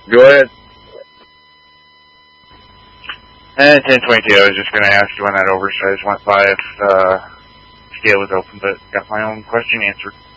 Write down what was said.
Go ahead. 1022, I was just going to ask you when that oversize went by if the scale was open, but got my own question answered.